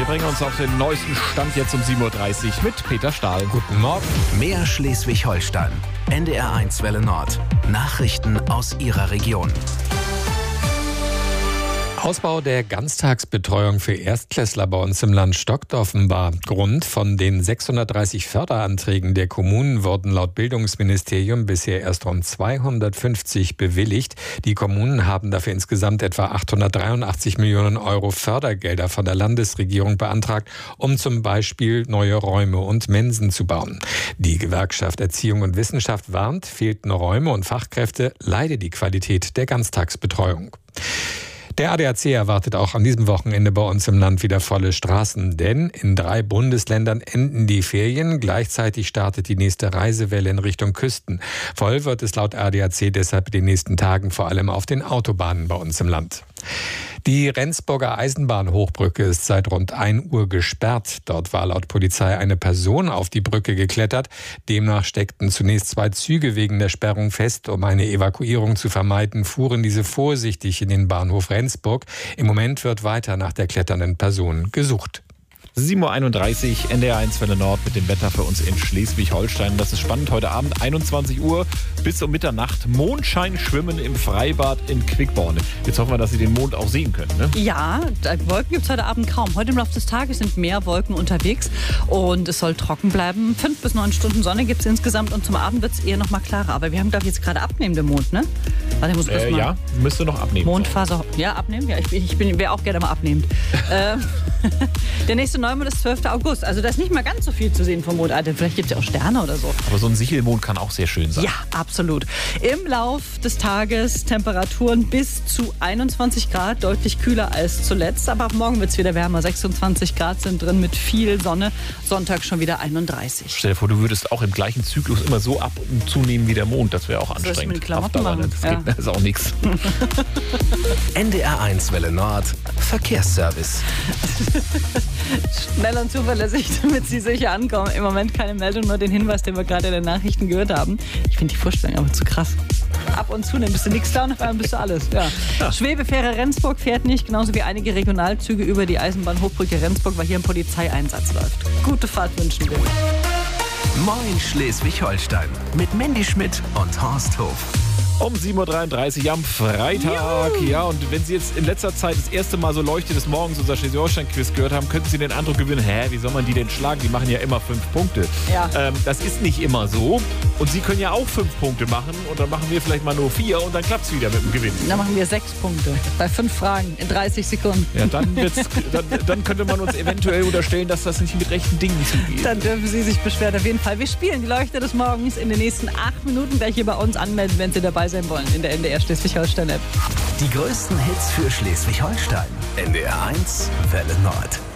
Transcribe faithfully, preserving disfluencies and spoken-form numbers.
bringen uns auf den neuesten Stand jetzt um sieben Uhr dreißig mit Peter Stahl. Guten Morgen. Mehr Schleswig-Holstein. N D R eins Welle Nord. Nachrichten aus Ihrer Region. Ausbau der Ganztagsbetreuung für Erstklässler bei uns im Land stockt offenbar. Grund: von den sechshundertdreißig Förderanträgen der Kommunen wurden laut Bildungsministerium bisher erst rund zweihundertfünfzig bewilligt. Die Kommunen haben dafür insgesamt etwa achthundertdreiundachtzig Millionen Euro Fördergelder von der Landesregierung beantragt, um zum Beispiel neue Räume und Mensen zu bauen. Die Gewerkschaft Erziehung und Wissenschaft warnt, fehlten Räume und Fachkräfte, leide die Qualität der Ganztagsbetreuung. Der A D A C erwartet auch an diesem Wochenende bei uns im Land wieder volle Straßen, denn in drei Bundesländern enden die Ferien. Gleichzeitig startet die nächste Reisewelle in Richtung Küsten. Voll wird es laut A D A C deshalb in den nächsten Tagen vor allem auf den Autobahnen bei uns im Land. Die Rendsburger Eisenbahnhochbrücke ist seit rund ein Uhr gesperrt. Dort war laut Polizei eine Person auf die Brücke geklettert. Demnach steckten zunächst zwei Züge wegen der Sperrung fest. Um eine Evakuierung zu vermeiden, fuhren diese vorsichtig in den Bahnhof Rendsburg. Im Moment wird weiter nach der kletternden Person gesucht. sieben Uhr einunddreißig, N D R eins Welle Nord mit dem Wetter für uns in Schleswig-Holstein. Das ist spannend. Heute Abend einundzwanzig Uhr bis um Mitternacht. Mondschein schwimmen im Freibad in Quickborn. Jetzt hoffen wir, dass Sie den Mond auch sehen können, ne? Ja, Wolken gibt es heute Abend kaum. Heute im Laufe des Tages sind mehr Wolken unterwegs und es soll trocken bleiben. Fünf bis neun Stunden Sonne gibt es insgesamt und zum Abend wird es eher noch mal klarer. Aber wir haben, glaube ich, jetzt gerade abnehmende Mond, ne? Warte, ich muss kurz äh, mal ja, müsste noch abnehmen. Mondphase, ja, abnehmen? Ja, ich, ich wäre auch gerne mal abnehmend. ähm, der nächste Neumond ist zwölfter August. Also da ist nicht mal ganz so viel zu sehen vom Mond. Vielleicht gibt es ja auch Sterne oder so. Aber so ein Sichelmond kann auch sehr schön sein. Ja, absolut. Im Lauf des Tages Temperaturen bis zu einundzwanzig Grad, deutlich kühler als zuletzt. Aber ab morgen wird es wieder wärmer. sechsundzwanzig Grad sind drin mit viel Sonne. Sonntag schon wieder einunddreißig. Stell dir vor, du würdest auch im gleichen Zyklus immer so ab und zunehmen wie der Mond. Das wäre auch anstrengend. Das mit Klamotten machen. Das, geht, das ist auch nichts. N D R eins Welle Nord. Verkehrsservice. Schnell und zuverlässig, damit Sie sicher ankommen. Im Moment keine Meldung, nur den Hinweis, den wir gerade in den Nachrichten gehört haben. Ich finde die Vorstellung aber zu krass. Ab und zu, dann bist du nichts da und auf einmal bist du alles. Ja. Ja. Schwebefähre Rendsburg fährt nicht, genauso wie einige Regionalzüge über die Eisenbahnhochbrücke Rendsburg, weil hier ein Polizeieinsatz läuft. Gute Fahrt wünschen wir. Moin Schleswig-Holstein mit Mandy Schmidt und Horst Hof. Um sieben Uhr dreiunddreißig am Freitag. Juhu. Ja, und wenn Sie jetzt in letzter Zeit das erste Mal so Leuchte des Morgens unser Schleswig-Holstein-Quiz gehört haben, könnten Sie den Eindruck gewinnen, hä, wie soll man die denn schlagen? Die machen ja immer fünf Punkte. Ja. Ähm, das ist nicht immer so. Und Sie können ja auch fünf Punkte machen und dann machen wir vielleicht mal nur vier und dann klappt es wieder mit dem Gewinn. Dann machen wir sechs Punkte bei fünf Fragen in dreißig Sekunden. Ja, dann, wird's, dann, dann könnte man uns eventuell unterstellen, dass das nicht mit rechten Dingen zugeht. Dann dürfen Sie sich beschweren. Auf jeden Fall. Wir spielen die Leuchte des Morgens in den nächsten acht Minuten gleich hier bei uns anmelden, wenn Sie dabei sein wollen in der N D R Schleswig-Holstein-App. Die größten Hits für Schleswig-Holstein. N D R eins Welle Nord.